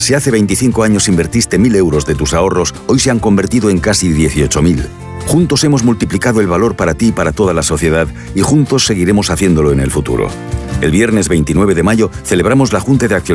Si hace 25 años invertiste 1.000 euros de tus ahorros, hoy se han convertido en casi 18.000. Juntos hemos multiplicado el valor para ti y para toda la sociedad y juntos seguiremos haciéndolo en el futuro. El viernes 29 de mayo celebramos la Junta de Accionistas